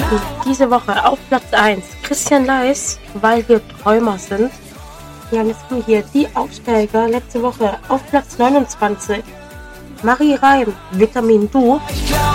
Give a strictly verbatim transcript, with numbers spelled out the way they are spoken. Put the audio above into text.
Diese Woche auf Platz eins Christian Leis, weil wir Träumer sind. Ja, und jetzt kommen hier die Aufsteiger letzte Woche auf Platz neunundzwanzig. Marie Reim, Vitamin Du.